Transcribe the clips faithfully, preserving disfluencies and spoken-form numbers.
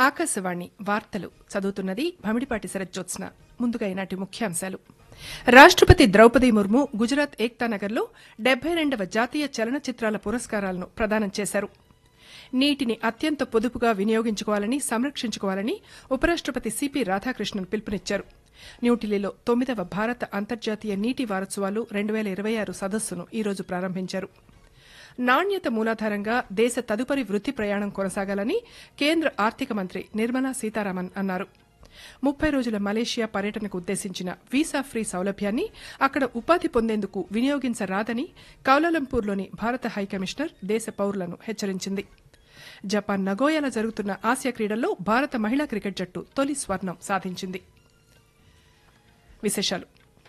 ఆకాశవాణి వార్తలు చదువుతున్నది భమిడిపాటి శరజ్జోత్స్న. ముందుగా ఈనాటి ముఖ్యాంశాలు. రాష్టపతి ద్రౌపది ముర్ము గుజరాత్ ఏక్తానగర్లో డెబ్బై రెండవ జాతీయ చలనచిత్రాల పురస్కారాలను ప్రదానం చేశారు. నీటిని అత్యంత పొదుపుగా వినియోగించుకోవాలని, సంరక్షించుకోవాలని ఉపరాష్టపతి సిపి రాధాకృష్ణన్ పిలుపునిచ్చారు. న్యూఢిల్లీలో తొమ్మిదవ భారత అంతర్జాతీయ నీటి వారోత్సవాలు రెండు పేల ఇరవై ఆరు సదస్సును ఈరోజు ప్రారంభించారు. నాణ్యత మూలాధారంగా దేశ తదుపరి వృద్ది ప్రయాణం కొనసాగాలని కేంద్ర ఆర్థిక మంత్రి నిర్మలా సీతారామన్ అన్నారు. ముప్పై రోజుల మలేషియా పర్యటనకు ఉద్దేశించిన వీసా ఫ్రీ సౌలభ్యాన్ని అక్కడ ఉపాధి పొందేందుకు వినియోగించరాదని కౌలాలంపూర్లోని భారత హైకమిషనర్ దేశ పౌరులను హెచ్చరించింది. జపాన్ నగోయాలో జరుగుతున్న ఆసియా క్రీడల్లో భారత మహిళా క్రికెట్ జట్టు తొలి స్వర్ణం సాధించింది. విశేషాలు.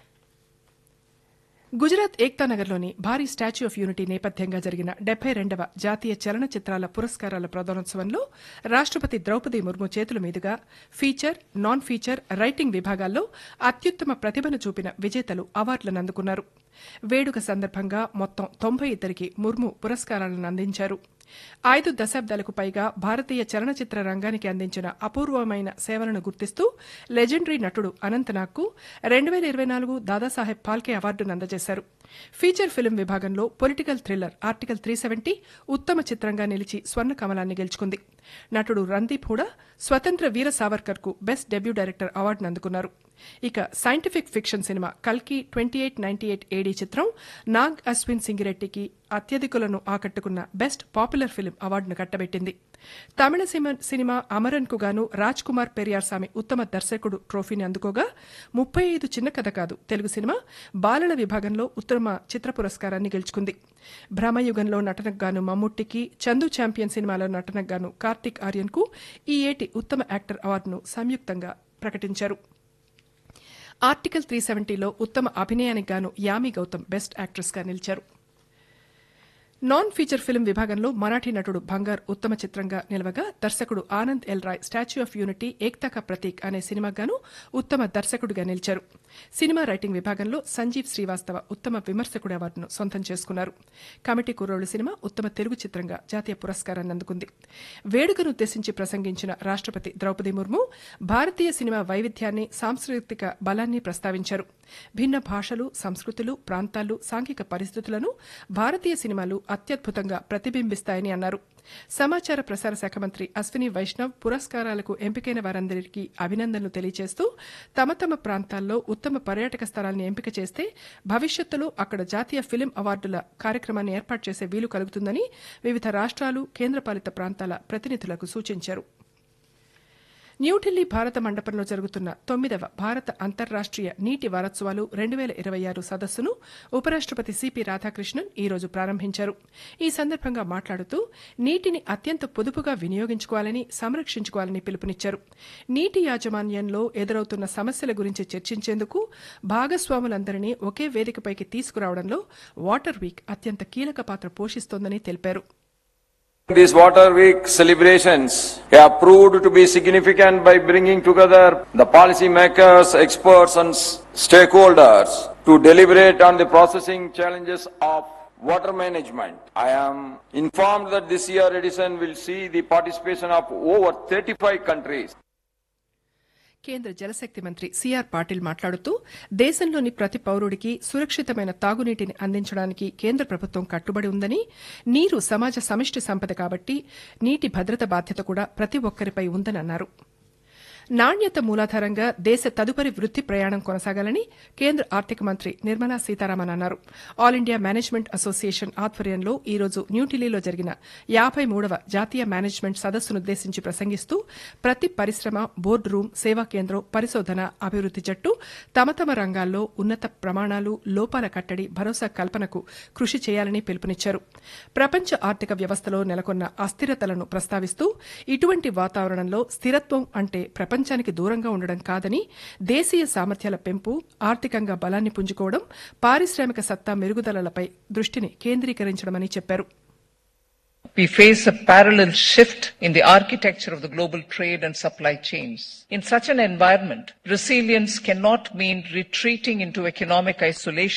గుజరాత్ ఏక్తానగర్లోని భారీ స్టాచ్యూ ఆఫ్ యూనిటీ నేపథ్యంగా జరిగిన డెబ్బై రెండవ జాతీయ చలనచిత్రాల పురస్కారాల ప్రదానోత్సవంలో రాష్టపతి ద్రౌపది ముర్ము చేతుల మీదుగా ఫీచర్, నాన్ ఫీచర్, రైటింగ్ విభాగాల్లో అత్యుత్తమ ప్రతిభను చూపిన విజేతలు అవార్డులను అందుకున్నారు. వేడుక సందర్భంగా మొత్తం తొంభై ఇద్దరికి ముర్ము పురస్కారాలను అందించారు. ఐదు దశాబ్దాలకు పైగా భారతీయ చలనచిత్ర రంగానికి అందించిన అపూర్వమైన సేవలను గుర్తిస్తూ లెజెండరీ నటుడు అనంతనాగ్కు రెండు పేల ఇరవై నాలుగు దాదాసాహెబ్ ఫాల్కే అవార్డును అందజేశారు. ఫీచర్ ఫిల్మ్ విభాగంలో political thriller article three seventy ఉత్తమ చిత్రంగా నిలిచి స్వర్ణ కమలాన్ని గెలుచుకుంది. నటుడు రందీప్ హూడా స్వతంత్ర వీర సావర్కర్ కు బెస్ట్ డెబ్యూ డైరెక్టర్ అవార్డును అందుకున్నారు. ఇక సైంటిఫిక్ ఫిక్షన్ సినిమా కల్కి ట్వంటీ ఎయిట్ నైన్టీ ఎయిట్ ఏడీ చిత్రం నాగ్ అశ్విన్ సింగిరెడ్డికి అత్యధికులను ఆకట్టుకున్న బెస్ట్ పాపులర్ ఫిల్మ్ అవార్డును కట్టబెట్టింది. తమిళ సినిమా అమరన్ కు గాను రాజ్ కుమార్ పెరియార్సామి ఉత్తమ దర్శకుడు ట్రోఫీని అందుకోగా, ముప్పై ఐదు చిన్న కథ కాదు తెలుగు సినిమా బాలల విభాగంలో ఉత్తమ చిత్ర పురస్కారాన్ని గెలుచుకుంది. భ్రమయుగంలో నటనకు గాను మమ్ముట్టికి, చందు ఛాంపియన్ సినిమాలో నటనకు గాను కార్తిక్ ఆర్యన్ కు ఈ ఏటి ఉత్తమ యాక్టర్ అవార్డును సంయుక్తంగా ప్రకటించారు. ఆర్టికల్ త్రీ సెవెంటీలో ఉత్తమ అభినయానికి గాను యామి గౌతమ్ బెస్ట్ యాక్ట్రెస్ గా నిలిచారు. నాన్ ఫీచర్ ఫిల్మ్ విభాగంలో మరాఠీ నటుడు బంగార్ ఉత్తమ చిత్రంగా నిలవగా, దర్శకుడు Anand L Roy statue of unity Ekta కా ప్రతీక్ అనే సినిమాగాను ఉత్తమ దర్శకుడిగా నిలిచారు. సినిమా రైటింగ్ విభాగంలో సంజీవ్ శ్రీవాస్తవ ఉత్తమ విమర్శకుడి అవార్డును సొంతం చేసుకున్నారు. కమిటీ కుర్రోళ్లు సినిమా ఉత్తమ తెలుగు చిత్రంగా జాతీయ పురస్కారాన్ని అందుకుంది. వేడుకను ఉద్దేశించి ప్రసంగించిన రాష్టపతి ద్రౌపది ముర్ము భారతీయ సినిమా వైవిధ్యాన్ని, సాంస్కృతిక బలాన్ని ప్రస్తావించారు. భిన్న భాషలు, సంస్కృతులు, ప్రాంతాలు, సాంఘిక పరిస్థితులను భారతీయ సినిమాలు అత్యద్భుతంగా ప్రతిబింబిస్తాయని అన్నారు. సమాచార ప్రసార శాఖ మంత్రి అశ్విని వైష్ణవ్ పురస్కారాలకు ఎంపికైన వారందరికీ అభినందనలు తెలియజేస్తూ, తమ తమ ప్రాంతాల్లో ఉత్తమ పర్యాటక స్థలాన్ని ఎంపిక చేస్తే భవిష్యత్తులో అక్కడ జాతీయ ఫిలిం అవార్డుల కార్యక్రమాన్ని ఏర్పాటు చేసే వీలు కలుగుతుందని వివిధ రాష్ట్రాలు, కేంద్రపాలిత ప్రాంతాల ప్రతినిధులకు సూచించారు. న్యూఢిల్లీ భారత మండపంలో జరుగుతున్న తొమ్మిదవ భారత అంతర్రాష్ట్రీయ నీటి వారోత్సవాలు రెండు పేల ఇరవై ఆరు సదస్సును ఉపరాష్టపతి సిపి రాధాకృష్ణన్ ఈరోజు ప్రారంభించారు. ఈ సందర్భంగా మాట్లాడుతూ నీటిని అత్యంత పొదుపుగా వినియోగించుకోవాలని, సంరక్షించుకోవాలని పిలుపునిచ్చారు. నీటి యాజమాన్యంలో ఎదురవుతున్న సమస్యల గురించి చర్చించేందుకు భాగస్వాములందరినీ ఒకే వేదికపైకి తీసుకురావడంలో వాటర్ వీక్ అత్యంత కీలక పాత్ర పోషిస్తోందని తెలిపారు. These Water Week celebrations have proved to be significant by bringing together the policy makers, experts and stakeholders to deliberate on the processing challenges of water management. I am informed that this year edition will see the participation of over thirty-five countries. కేంద్ర జలశక్తి మంత్రి CR Patil మాట్లాడుతూ, దేశంలోని ప్రతి పౌరుడికి సురక్షితమైన తాగునీటిని అందించడానికి కేంద్ర ప్రభుత్వం కట్టుబడి ఉందని, నీరు సమాజ సమిష్టి సంపద కాబట్టి నీటి భద్రత బాధ్యత కూడా ప్రతి ఒక్కరిపై ఉందని అన్నారు. నాణ్యత మూలాధారంగా దేశ తదుపరి వృద్ది ప్రయాణం కొనసాగాలని కేంద్ర ఆర్థిక మంత్రి నిర్మలా సీతారామన్ అన్నారు. ఆల్ ఇండియా మేనేజ్మెంట్ అసోసియేషన్ ఆధ్వర్యంలో ఈరోజు న్యూఢిల్లీలో జరిగిన యాబై మూడవ జాతీయ మేనేజ్మెంట్ సదస్సునుద్దేశించి ప్రసంగిస్తూ, ప్రతి పరిశ్రమ, బోర్డు రూం, సేవా కేంద్రం, పరిశోధన, అభివృద్ది జట్టు తమ తమ రంగాల్లో ఉన్నత ప్రమాణాలు, లోపాల కట్టడి, భరోసా కల్పనకు కృషి చేయాలని పిలుపునిచ్చారు. ప్రపంచ ఆర్థిక వ్యవస్థలో నెలకొన్న అస్థిరతలను ప్రస్తావిస్తూ, ఇటువంటి వాతావరణంలో స్థిరత్వం అంటే ప్రపంచానికి దూరంగా ఉండడం కాదని, దేశీయ సామర్థ్యాల పెంపు, ఆర్థికంగా బలాన్ని పుంజుకోవడం, పారిశ్రామిక సత్తా మెరుగుదలలపై దృష్టిని కేంద్రీకరించడమని చెప్పారు. We face a parallel shift in the architecture of the global trade and supply chains. In such an environment, resilience cannot mean retreating into economic isolation.